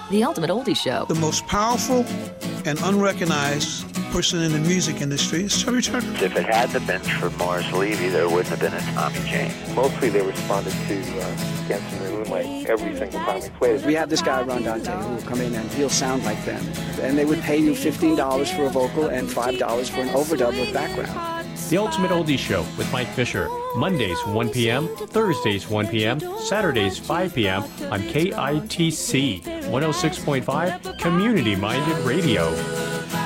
The Ultimate Oldie Show. The most powerful and unrecognized person in the music industry is Chubby Checker. If it hadn't been for Morris Levy, there wouldn't have been a Tommy James. Mostly they responded to Dancing in the Moonlight every single time we played it. We have this guy, Ron Dante, who will come in and he'll sound like them. And they would pay you $15 for a vocal and $5 for an overdub with background. The Ultimate Oldie Show with Mike Fisher. Mondays 1 p.m., Thursdays 1 p.m., Saturdays 5 p.m. on KITC 106.5 Community Minded Radio.